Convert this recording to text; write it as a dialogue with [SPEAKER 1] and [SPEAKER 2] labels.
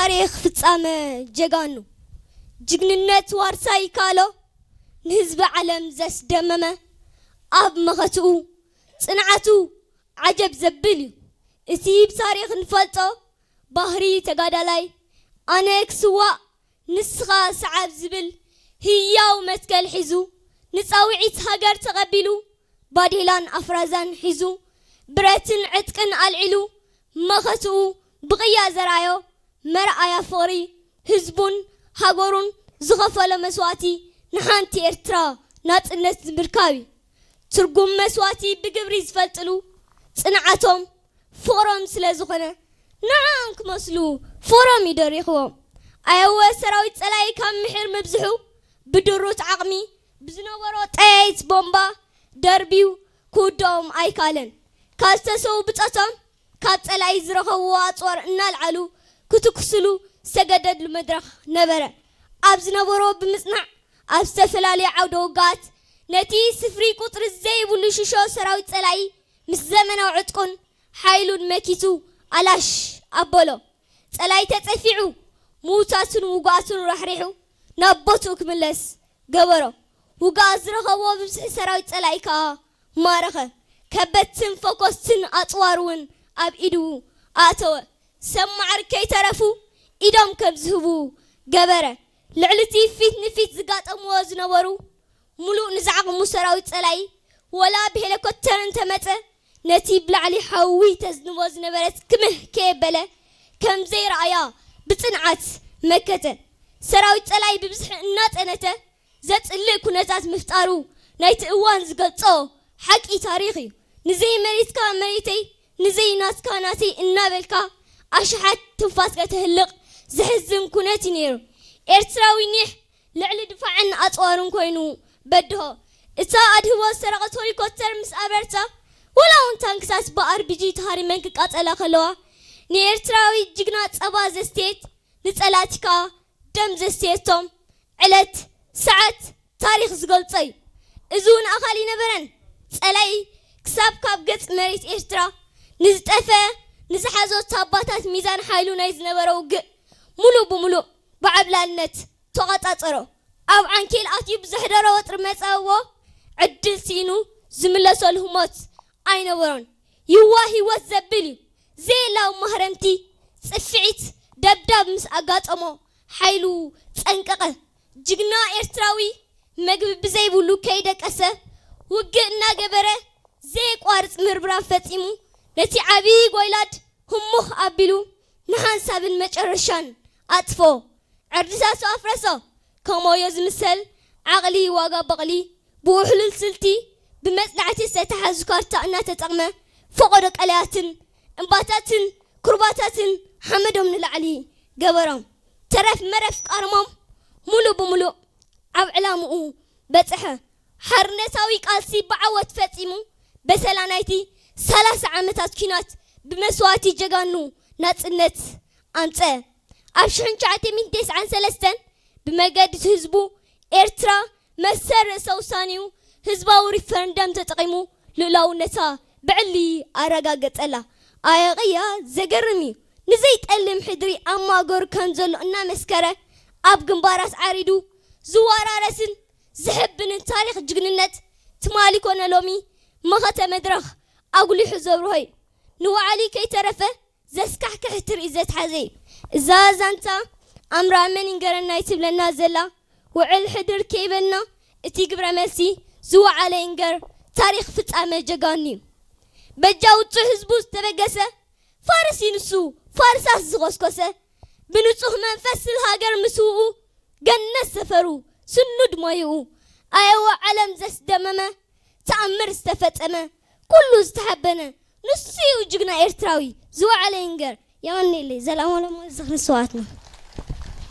[SPEAKER 1] ታሪክ ፍጻመ ጀጋኑ ጅግንነት ዋርሳይ ካሎ ንህዝብ ዓለም ዘስደመመ ኣብ መኸትኡ ጽንዓቱ ዓጀብ ዘብል እቲ ብታሪክ ንፈልጦ ባህሪ ተጋዳላይ ኣነ ክስዋ ንስኻ ሰዓብ ዝብል ህያው መስቀል ሒዙ ንፃውዒት ሃገር ተቐቢሉ ባዴላን ኣፍራዛን ሒዙ ብረትን ዕጥቅን ኣልዒሉ መኸትኡ ብቕያ ዘራዮ መርኣያ ፍቕሪ ህዝቡን ሃገሩን ዝኸፈለ መስዋዕቲ ንሓንቲ ኤርትራ ናጽነት ዝምርካብ ትርጉም መስዋዕቲ ብግብሪ ዝፈልጥሉ ጽንዓቶም ፍቕሮም ስለ ዝኾነ ንዓም ክመስሉ ፍቕሮም ይደሪኽዎም ኣየወ ሰራዊት ጸላይ ካብ ምሕር ምብዝሑ ብድሩት ዓቕሚ ብዝነበሮ ጠያይት ቦምባ ደርቢው ክውድኦም ኣይካለን ካብ ዝተሰዉ ብፀቶም ካብ ጸላይ ዝረኸብዎ ኣፅዋር እናልዓሉ ክትክስሉ ዝተገደድሉ መድረኽ ነበረ ኣብ ዝነበሮ ብምጽናዕ ኣብ ዝተፈላለየ ዓውደ ውግኣት ነቲ ስፍሪ ቁጥሪ ዘይብሉ ሽሾ ሰራዊት ጸላይ ምስ ዘመናዊ ዕጥቁን ሓይሉን መኪቱ ኣላሽ ኣበሎ ጸላይ ተጸፊዑ ሙታትን ውግኣትን ረሕሪሑ ናብ ቦትኡ ክምለስ ገበሮ ውግኣት ዝረኸቦ ብብዝሒ ሰራዊት ጸላይ ከዓ ማረኸ ከበድትን ፎኮስትን ኣፅዋር እውን ኣብ ኢዱ ኣተወ ሰማዓር ከይተረፉ ኢዶም ከም ዝህቡ ገበረ ልዕልቲ ፊት ንፊት ዝጋጠምዎ ዝነበሩ ሙሉእ ንዝዓቕሙ ሰራዊት ጸላይ ወላ ብሄሊኮፕተር እንተመፀ ነቲ ብላዕሊ ሓዊ ተዝንቦ ዝነበረት ክምህ ከየበለ ከም ዘይረኣያ ብጽንዓት መከተ ሰራዊት ጸላይ ብብዝሒ እናጸነተ ዘጽልእ ኩነታት ምፍጣሩ ናይቲ እዋን ዝገልጾ ሓቂ ታሪኽ እዩ ንዘይ መሬትካ መሬተይ ንዘይ ናትካ ናተይ እናበልካ ኣሽሓት ትንፋስካ ተህልቕ ዝሕዝን ኩነት ነይሩ ኤርትራዊ ኒሕ ልዕሊ ድፋዕን ኣፅዋርን ኮይኑ በድሆ እታ ኣድህቦ ሰረቐት ሄሊኮፕተር ምስ ኣበርታ ወላ እውን ታንክታት ብኣርቢጂ ተሃሪመን ክቃጸላ ከለዋ ንኤርትራዊ ጅግና ጸባ ዘስተየት ንጸላቲካ ደም ዘስተየቶም ዕለት ሰዓት ታሪክ ዝገልጾ እዩ እዚ እውን ኣኻል ይነበረን ጸላይ ክሳብ ካብ ገጽ መሬት ኤርትራ ንዝጠፈ ንዝሓዞት ኣባታት ሚዛን ሓይሉ ናይ ዝነበረ ውግእ ሙሉእ ብሙሉእ ብዓብላልነት ተቐጻጸሮ ኣብ ዓንኬል ኣትዩ ብዘሕደሮ ወጥሪ መጸዎ ዕድል ሲኢኑ ዝምለሰሉ ህሞት ኣይነበሮን ይዋ ህይወት ዘብል እዩ ዘየላው ማህረምቲ ጽፍዒት ደብዳብ ምስ ኣጋጠሞ ሓይሉ ጸንቀቐ ጅግና ኤርትራዊ መግቢ ብዘይብሉ ከይደቀሰ ውግእ እናገበረ ዘይቋርጽ ምርብራብ ፈጺሙ ነቲ ዓብይ ጎይላድ ህሙኽ ኣቢሉ ንሓንሳብን መጨረሻን ኣጥፎ ዕርድሳቱ ኣፍረሶ ከመዮ ዝምሰል ዓቕሊ ዋጋ በቕሊ ብውሕሉል ስልቲ ብመጽናዕቲ ዝተተሓዙ ካርታ እናተጠቕመ ፈቆዶ ቀለያትን እምባታትን ኩርባታትን ሓመዶም ንላዕሊ ገበሮም ተረፍ መረፍ ቃርሞም ሙሉእ ብሙሉእ ኣብ ዕላምኡ በጽሐ ሓርነታዊ ቃልሲ ብዓወት ፈጺሙ በሰላናይቲ 30 ዓመታት ኪናት ብመስዋዕቲ ጀጋኑ ናጽነት ኣምፀ ኣብ 1993 ብመገዲ ህዝቡ ኤርትራ መሰር ርእሰ ውሳኔኡ ህዝባዊ ሪፈረንደም ተጠቒሙ ልዕላውነታ ብዕሊ ኣረጋገጸላ ኣየቕያ ዘገርም እዩ ንዘይጠልም ሕድሪ ኣብ ማገሩ ከም ዘሎ እናመስከረ ኣብ ግንባራት ዓሪዱ ዝዋራረስን ዝሕብንን ታሪክ ጅግንነት ትማሊ ኮነ ሎሚ መኸተ መድረኽ ኣጉሊሑ ዘብርሆ እዩ ንዋዕሊ ከይተረፈ ዘስካሕክሕ ትርኢት ዘትሓዘ እዩ እዛ ዛንታ ኣምራመን ይንገረና ይትብለና ዘላ ውዕል ሕድር ከይበልና እቲ ግብረ መልሲ ዝወዓለ ይንገር ታሪክ ፍጻመ ጀጋኑ እዩ በጃ ውፁእ ህዝቡ ዝተበገሰ ፋርሲ ንሱ ፋርሳስ ዝቆስቆሰ ብንጹህ መንፈስ ሃገር ምስውኡ ገነት ሰፈሩ ስኑድ ሞይኡ ኣየዋ ዓለም ዘስደመመ ተኣምር ዝተፈጸመ ኩሉ ዝተሓበነ ንሱ ጅግና ኤርትራዊ ዝወዓለ ይንገር ያወኔለ ዘላም ወለሞ ዝኽሪ ሰዋዕትና